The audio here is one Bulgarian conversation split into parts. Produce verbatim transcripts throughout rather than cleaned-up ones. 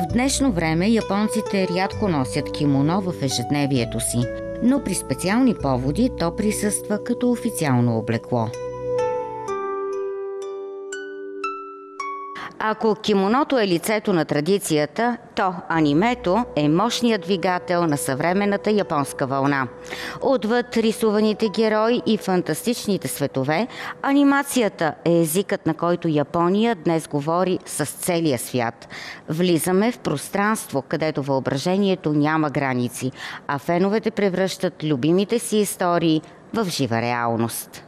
днешно време японците рядко носят кимоно в ежедневието си, но при специални поводи то присъства като официално облекло. Ако кимоното е лицето на традицията, то анимето е мощният двигател на съвременната японска вълна. Отвъд рисуваните герои и фантастичните светове, анимацията е езикът, на който Япония днес говори с целия свят. Влизаме в пространство, където въображението няма граници, а феновете превръщат любимите си истории в жива реалност.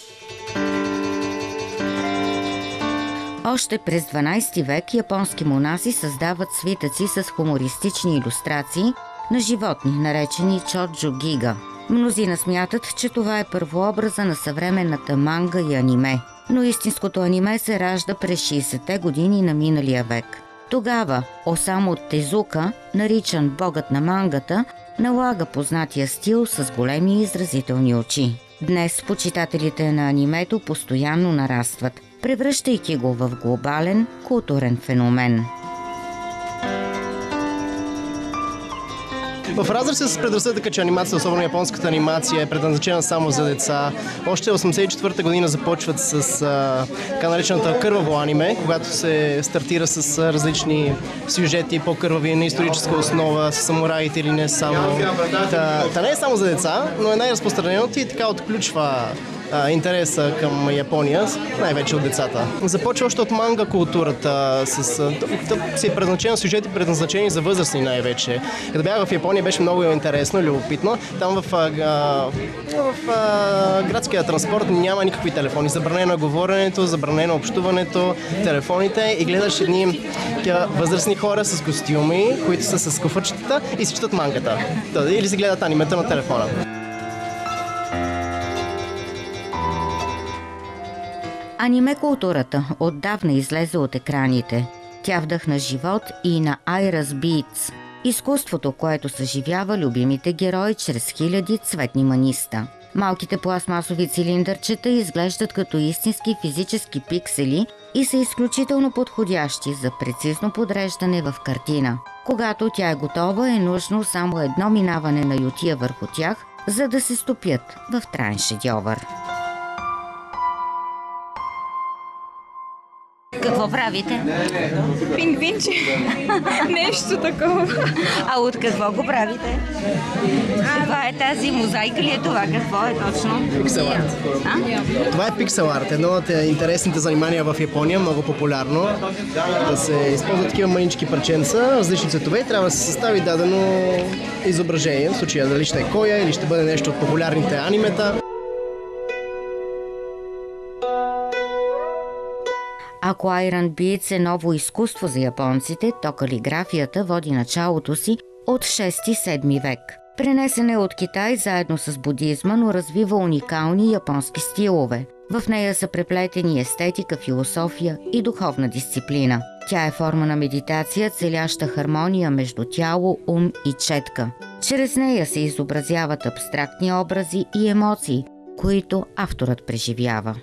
Още през дванадесети век японски монаси създават свитъци с хумористични илюстрации на животни, наречени чоджо гига. Мнозина смятат, че това е първообраза на съвременната манга и аниме, но истинското аниме се ражда през шейсетте години на миналия век. Тогава Осамо Тезука, наричан богът на мангата, налага познатия стил с големи изразителни очи. Днес почитателите на анимето постоянно нарастват, превръщайки го в глобален културен феномен. В разрез с предразсъдъка, че анимация, особено японската анимация, е предназначена само за деца, още осемдесет и четвърта година започват с а, така наречената кърваво аниме, когато се стартира с а, различни сюжети, по-кървави, на историческа основа, с самураите или не само. Та, та не е само за деца, но е най-разпространеното и така отключва а, интереса към Япония, най-вече от децата. Започва още от манга културата, с а, си е предназначен сюжети, предназначени за възрастни най-вече. Като бях в Япония, беше много интересно, любопитно. Там в, а, в а, градския транспорт няма никакви телефони. Забранено е говоренето, забранено е общуването, телефоните и гледаш едни възрастни хора с костюми, които са с куфърчетата и си четат мангата. Или си гледат анимета на телефона. Аниме културата отдавна излезе от екраните. Тя вдъхна живот и на Iris Beats – изкуството, което съживява любимите герои чрез хиляди цветни маниста. Малките пластмасови цилиндърчета изглеждат като истински физически пиксели и са изключително подходящи за прецизно подреждане в картина. Когато тя е готова, е нужно само едно минаване на ютия върху тях, за да се стопят в траен шедьовър. Какво правите? Пингвинче. Нещо такова. А от какво го правите? Това е тази мозайка ли е това? Какво е точно? Пиксел арт. Това е пиксел арт. Едно от интересните занимания в Япония, много популярно. Да се използват такива манички парченца, различни цветове и трябва да се състави дадено изображение. В случая дали ще е коя или ще бъде нещо от популярните анимета. Ако Iris Beats е ново изкуство за японците, то калиграфията води началото си от шести-седми век. Пренесена е от Китай заедно с будизма, но развива уникални японски стилове. В нея са преплетени естетика, философия и духовна дисциплина. Тя е форма на медитация, целяща хармония между тяло, ум и четка. Чрез нея се изобразяват абстрактни образи и емоции, които авторът преживява.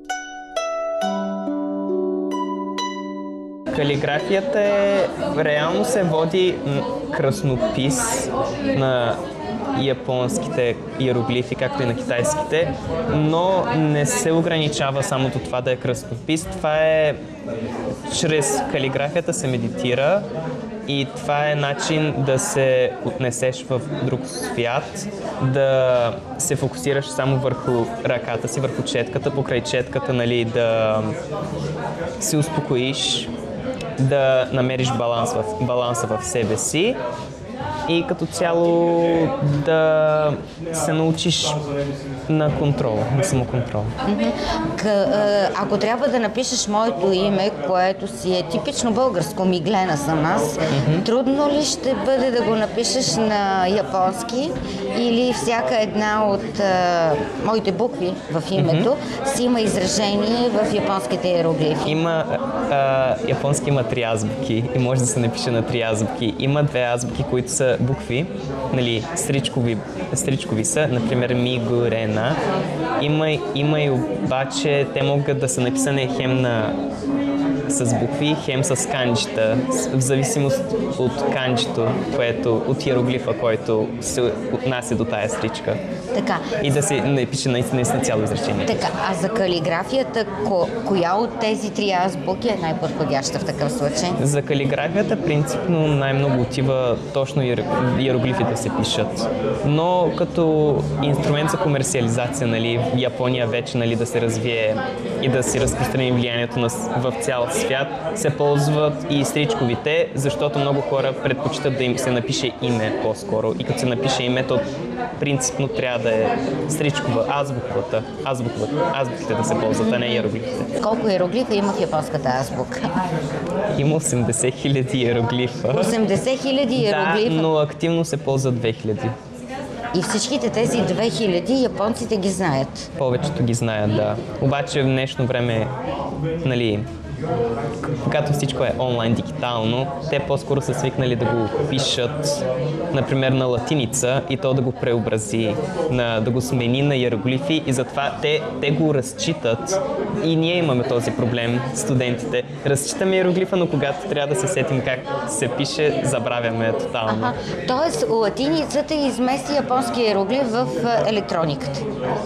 Калиграфията е, реално се води краснопис на японските иероглифи, както и на китайските, но не се ограничава само до това да е краснопис. Това е, чрез калиграфията се медитира и това е начин да се отнесеш в друг свят, да се фокусираш само върху ръката си, върху четката, покрай четката, нали, да се успокоиш, да намериш баланс в, баланса в себе си и като цяло да се научиш на контрол, на самоконтрол. Ако трябва да напишеш моето име, което си е типично българско, Миглена съм аз, mm-hmm. трудно ли ще бъде да го напишеш на японски или всяка една от а, моите букви в името mm-hmm. си има изражение в японските иероглифи? Има, а, японски има три азбуки и може да се напише на три азбуки. Има две азбуки, които са букви, нали, стричкови, стричкови са, например с букви, хем с канджита, в зависимост от канджито, което, от иероглифа, който се отнася до тая стричка. Така. И да се не пише наистина, наистина цяло изречение. Така, а за калиграфията, ко, коя от тези три азбуки е най-подходяща в такъв случай? За калиграфията принципно най-много отива точно иер- иероглифите се пишат. Но като инструмент за комерциализация, нали, в Япония вече, нали, да се развие и да се разпространи влиянието на, в цял свят, се ползват и стричковите, защото много хора предпочитат да им се напише име по-скоро. И като се напише името, принципно трябва да е стричкова, азбуковата, азбуковата, азбуките да се ползват, а не иероглифите. Колко иероглифа има в японската азбука? Има осемдесет хиляди иероглифа. осемдесет хиляди иероглифа? Да, но активно се ползват две хиляди. И всичките тези две хиляди японците ги знаят. Повечето ги знаят, да. Обаче в днешно време, нали, когато всичко е онлайн, дигитално, те по-скоро са свикнали да го пишат, например, на латиница и то да го преобрази, на, да го смени на иероглифи и затова те, те го разчитат. И ние имаме този проблем, студентите. Разчитаме иероглифа, но когато трябва да се сетим как се пише, забравяме тотално. Аха. Тоест латиницата измести японски иероглиф в а, електрониката.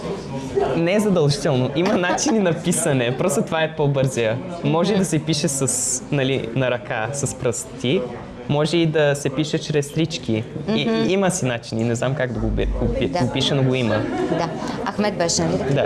Не е задължително. Има начини на писане, просто това е по-бързия. Може и да се пише с, нали, на ръка, с пръсти. Може и да се пише чрез стрички. Mm-hmm. И, има си начини, не знам как да го, го, Да. го пиша, но го има. Да. Ахмед беше, нали? Да.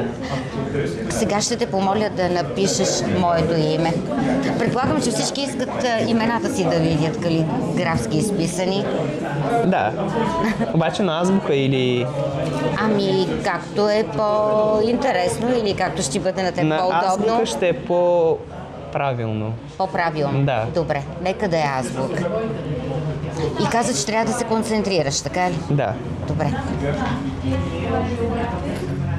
Сега ще те помоля да напишеш моето име. Предполагам, че всички искат а, имената си да видят калиграфски изписани. Да. Обаче на азбука или... Ами, както е по-интересно или както ще бъде на теб На по-удобно. азбука ще е по-правилно. По-правилно? Да. Добре, нека да е азбука. И каза, че трябва да се концентрираш, така ли? Да. Добре.